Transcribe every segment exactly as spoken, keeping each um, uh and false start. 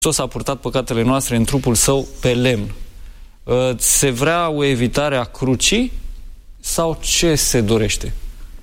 Hristos a purtat păcatele noastre în trupul său pe lemn. Se vrea o evitare a crucii sau ce se dorește?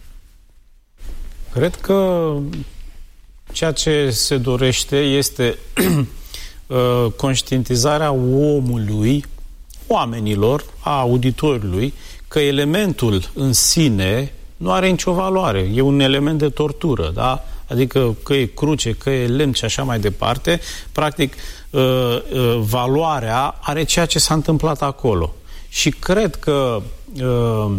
Cred că ceea ce se dorește este conștientizarea omului, oamenilor, a auditorului, că elementul în sine nu are nicio valoare. E un element de tortură, da? Adică că e cruce, că e lemn și așa mai departe. Practic, uh, uh, valoarea are ceea ce s-a întâmplat acolo. Și cred că uh,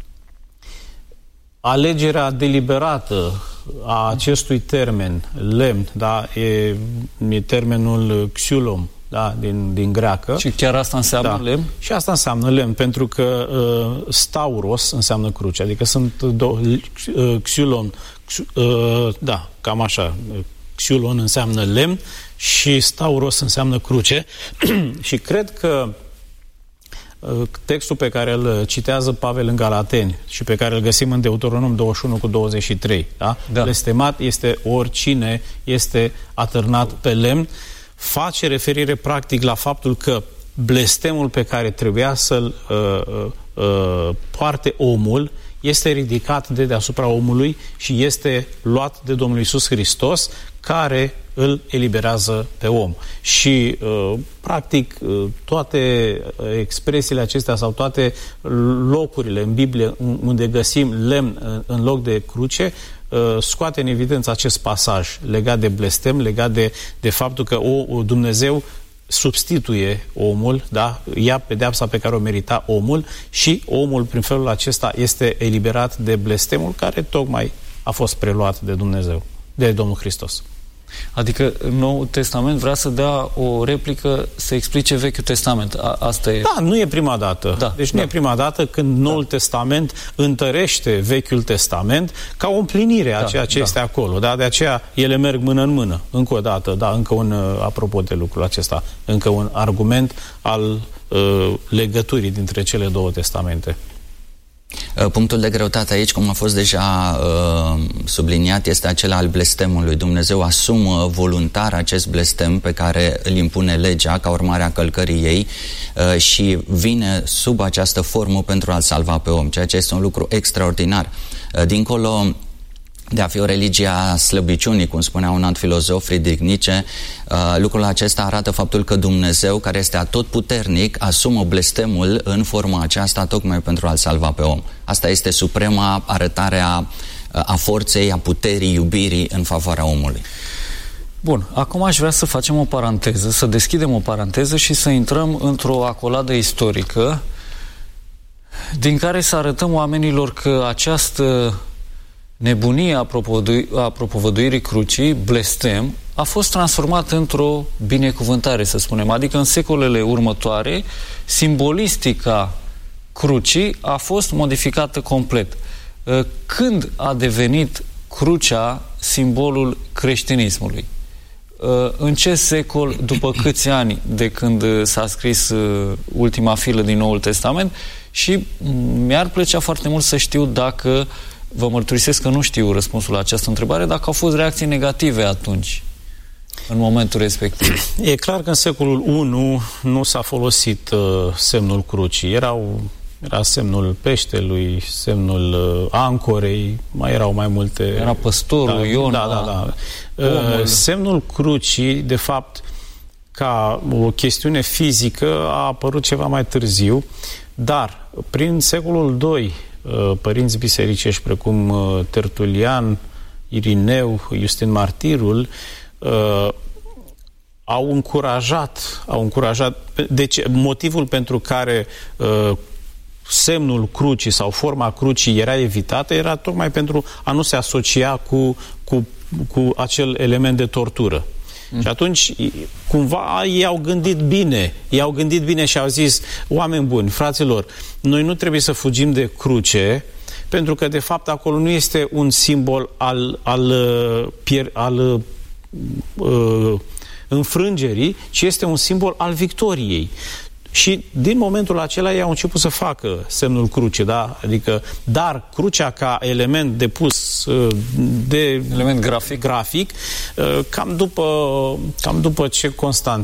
alegerea deliberată a acestui termen, lemn, da, e, e termenul xylom, da, din, din greacă. Și chiar asta înseamnă da. lemn? Și asta înseamnă lemn, pentru că uh, stauros înseamnă cruce, adică sunt două, uh, xylon, uh, da, cam așa, xylon înseamnă lemn și stauros înseamnă cruce și cred că uh, textul pe care îl citează Pavel în Galateni și pe care îl găsim în Deuteronom douăzeci și unu cu douăzeci și trei, da? Da. Blestemat este oricine este atârnat pe lemn, face referire practic la faptul că blestemul pe care trebuia să-l uh, uh, poarte omul este ridicat de deasupra omului și este luat de Domnul Iisus Hristos, care îl eliberează pe om. Și uh, practic uh, toate expresiile acestea sau toate locurile în Biblie unde găsim lemn în loc de cruce scoate în evidență acest pasaj legat de blestem, legat de, de faptul că o, Dumnezeu substituie omul, da? Ia pedeapsa pe care o merita omul și omul prin felul acesta este eliberat de blestemul care tocmai a fost preluat de Dumnezeu, de Domnul Hristos. Adică Noul Testament vrea să dea o replică, să explice Vechiul Testament. A, asta e... Da, nu e prima dată. Da, deci nu da. e prima dată când Noul da. Testament întărește Vechiul Testament ca o împlinire a da, ceea ce da. este acolo. Da? De aceea ele merg mână în mână. Încă o dată, da, încă un, apropo de lucrul acesta, încă un argument al uh, legăturii dintre cele două testamente. Punctul de greutate aici, cum a fost deja uh, subliniat, este acela al blestemului. Dumnezeu asumă voluntar acest blestem pe care îl impune legea ca urmare a călcării ei uh, și vine sub această formă pentru a-l salva pe om, ceea ce este un lucru extraordinar. Uh, dincolo de a fi o religie a slăbiciunii, cum spunea un alt filozof, Friedrich Nietzsche, uh, lucrul acesta arată faptul că Dumnezeu, care este atotputernic, asumă blestemul în forma aceasta tocmai pentru a-l salva pe om. Asta este suprema arătare a, a forței, a puterii, iubirii în favoarea omului. Bun, acum aș vrea să facem o paranteză, să deschidem o paranteză și să intrăm într-o acoladă istorică din care să arătăm oamenilor că această nebunia a propovăduirii crucii, blestem, a fost transformat într-o binecuvântare, să spunem. Adică în secolele următoare, simbolistica crucii a fost modificată complet. Când a devenit crucea simbolul creștinismului? În ce secol, după câți ani de când s-a scris ultima filă din Noul Testament? Și mi-ar plăcea foarte mult să știu dacă, vă mărturisesc că nu știu răspunsul la această întrebare, dacă au fost reacții negative atunci, în momentul respectiv. E clar că în secolul I nu s-a folosit uh, semnul crucii. Erau, era semnul peștelui, semnul uh, ancorei, mai erau mai multe... Era păstorul, da, Iona... Da, da, da. Uh, semnul crucii, de fapt, ca o chestiune fizică, a apărut ceva mai târziu, dar prin secolul doi, părinți bisericești precum Tertulian, Irineu, Iustin Martirul uh, au încurajat, au încurajat, deci motivul pentru care uh, semnul crucii sau forma crucii era evitată era tocmai pentru a nu se asocia cu, cu, cu acel element de tortură. Mm. Și atunci, cumva, ei au gândit bine, ei au gândit bine și au zis, oameni buni, fraților, noi nu trebuie să fugim de cruce, pentru că, de fapt, acolo nu este un simbol al, al, al, al uh, înfrângerii, ci este un simbol al victoriei. Și din momentul acela ei au început să facă semnul cruce, da? Adică, dar crucea ca element depus de element grafic, grafic cam după, cam după ce Constantin